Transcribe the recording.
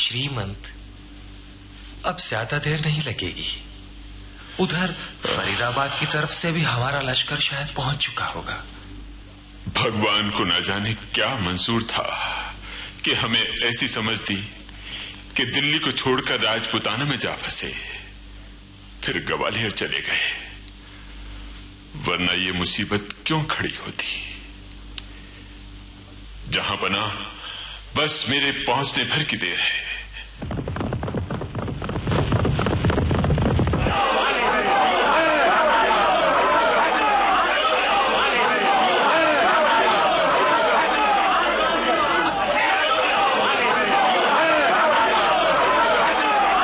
श्रीमंत, अब ज्यादा देर नहीं लगेगी। उधर फरीदाबाद की तरफ से भी हमारा लश्कर शायद पहुंच चुका होगा। भगवान को न जाने क्या मंजूर था कि हमें ऐसी समझ दी कि दिल्ली को छोड़कर राजपुताना में जा फंसे, फिर ग्वालियर चले गए, वरना ये मुसीबत क्यों खड़ी होती। जहां पना बस मेरे पहुंचने भर की देर है।